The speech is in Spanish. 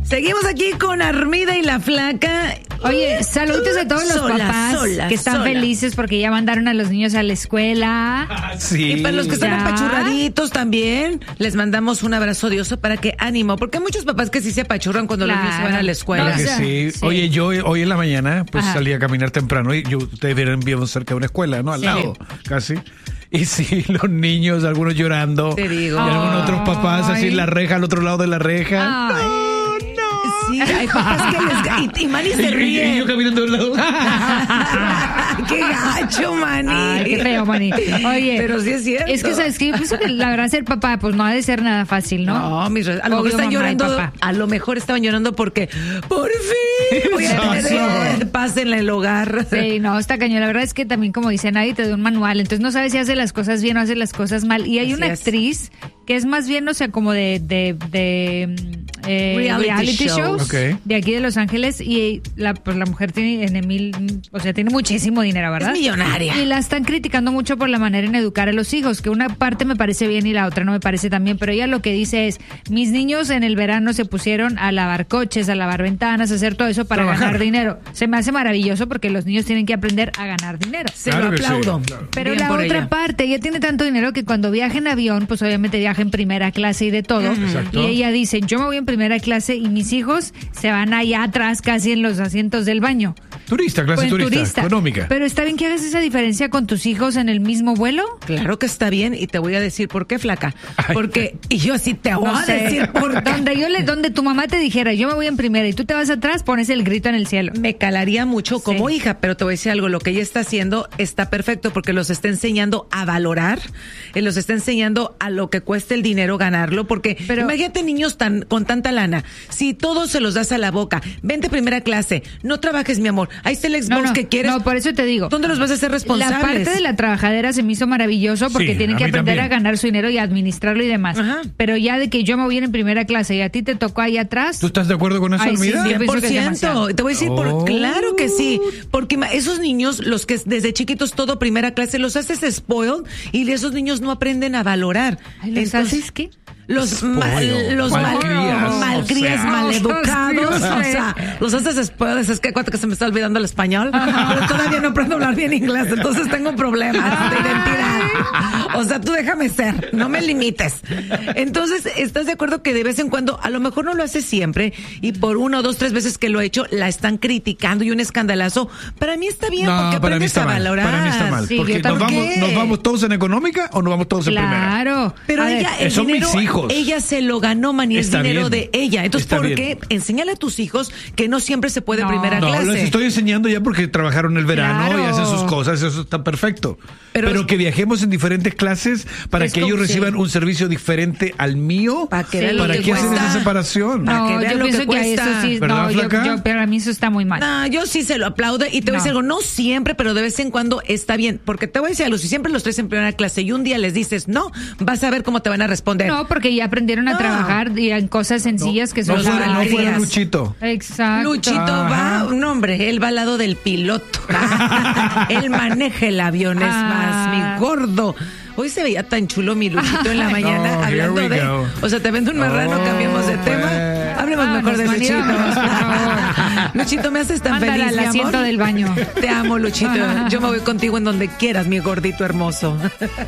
Seguimos aquí con Armida y la Flaca. Oye, saludos a todos los papás que están felices porque ya mandaron a los niños a la escuela. Sí. Y para los que están apachurraditos también, les mandamos un abrazo odioso para que ánimo, porque hay muchos papás que sí se apachurran cuando los niños se van a la escuela. Claro que sí. Oye, yo hoy en la mañana pues salí a caminar temprano y ustedes vivimos cerca de una escuela, ¿no? Al lado, casi. Y sí, los niños, algunos llorando. Te digo. Y algunos otros papás así en la reja, al otro lado de la reja. Ay. Sí, hay papás que les... Y Manny se ríe. Y yo caminando al lado. ¡Qué gacho, Manny! Ay, qué feo, Manny. Oye, pero sí es cierto. Es que, ¿sabes qué? Yo pienso que la verdad ser papá, pues no ha de ser nada fácil, ¿no? No, a lo mejor están llorando. A lo mejor estaban llorando porque por fin voy a tener paz en el hogar. Sí, no, está cañón. La verdad es que también, como dice, nadie te da un manual. Entonces no sabes si hace las cosas bien o hace las cosas mal. Y hay una actriz que es más bien, o sea, como de reality shows de aquí de Los Ángeles, y la mujer tiene tiene muchísimo dinero, ¿verdad? Es millonaria. Y la están criticando mucho por la manera en educar a los hijos, que una parte me parece bien y la otra no me parece tan bien, pero ella lo que dice es, mis niños en el verano se pusieron a lavar coches, a lavar ventanas, a hacer todo eso para ganar dinero. Se me hace maravilloso porque los niños tienen que aprender a ganar dinero. Se lo aplaudo. Sí, claro. Pero bien la otra ella. parte, ella tiene tanto dinero que cuando viaja en avión, pues obviamente viaja en primera clase y de todo. Exacto. Y ella dice, yo me voy en primera clase y mis hijos se van allá atrás casi en los asientos del baño. Turista, clase turista, económica. Pero está bien que hagas esa diferencia con tus hijos en el mismo vuelo. Claro que está bien, y te voy a decir por qué, Flaca. Porque, y yo sí te voy a decir por qué. Donde tu mamá te dijera, yo me voy en primera y tú te vas atrás, pones el grito en el cielo. Me calaría mucho como hija, pero te voy a decir algo, lo que ella está haciendo está perfecto porque los está enseñando a valorar, los está enseñando a lo que cuesta el dinero ganarlo, porque imagínate niños con tanta lana, si todos se los das a la boca, vente primera clase, no trabajes, mi amor, ahí está el Xbox que quieres. No, por eso te digo. ¿Dónde los vas a hacer responsables? La parte de la trabajadera se me hizo maravilloso porque tienen que aprender a ganar su dinero y a administrarlo y demás. Ajá. Pero ya de que yo me voy en primera clase y a ti te tocó ahí atrás. ¿Tú estás de acuerdo con eso, Armida? Sí, 100%. Te voy a decir, claro que sí. Porque esos niños, los que desde chiquitos todo primera clase, los haces spoiled y esos niños no aprenden a valorar. ¿Los haces qué? Los malcrías, maleducados, o sea, los haces spoiled. Es que cuánto que se me está olvidando el español, pero todavía no aprendo a hablar bien inglés, entonces tengo problemas de identidad. O sea, tú déjame ser, no me limites. Entonces, ¿estás de acuerdo que de vez en cuando, a lo mejor no lo hace siempre, y por 1, 2, 3 veces que lo he hecho, la están criticando y un escandalazo? Para mí está bien, porque aprendes a valorar. Para mí está mal, porque ¿nos vamos todos en económica o nos vamos todos en primera? Claro. Pero ella, son mis hijos. Ella se lo ganó, Manny, es dinero de ella. Entonces, está ¿por bien. qué? Enséñale a tus hijos que no siempre se puede primera clase. No, les estoy enseñando ya porque trabajaron el verano y hacen sus cosas, eso está perfecto. Pero que viajemos en diferentes clases para que ellos reciban un servicio diferente al mío. ¿Para qué hacen esa separación? No, yo pienso que eso sí, pero a mí eso está muy mal. No, yo sí se lo aplaudo y te voy a decir algo, no siempre, pero de vez en cuando está bien, porque te voy a decir algo, si siempre los traes en primera clase y un día les dices no, vas a ver cómo te van a responder. No, porque ya aprendieron a trabajar y en cosas sencillas que son no fuera Luchito. Exacto. Luchito un hombre, él va al lado del piloto. Él maneja el avión, es más, mi gordo. Hoy se veía tan chulo mi Luchito en la mañana hablando de... O sea, te vendo un marrano, cambiamos de tema. Hablemos mejor de Luchito. Luchito, me haces tan feliz, al mi asiento amor. del baño. Te amo, Luchito. Yo me voy contigo en donde quieras, mi gordito hermoso.